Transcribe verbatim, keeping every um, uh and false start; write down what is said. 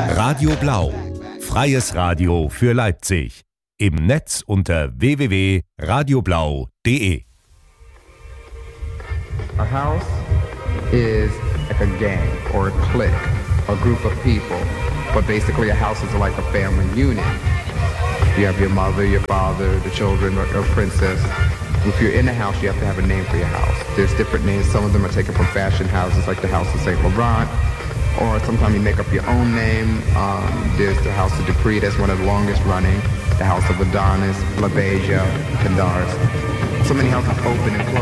Radio Blau. Freies Radio für Leipzig. Im Netz unter w w w punkt radio blau punkt de. A house is like a gang or a clique, a group of people. But basically a house is like a family unit. You have your mother, your father, the children, or a princess. If you're in a house, you have to have a name for your house. There's different names. Some of them are taken from fashion houses, like the House of Saint Laurent. Or sometimes you make up your own name. Um, there's the House of Dupree, that's one of the longest running. The House of Adonis, LaBeija, Candaris. So many houses open and close.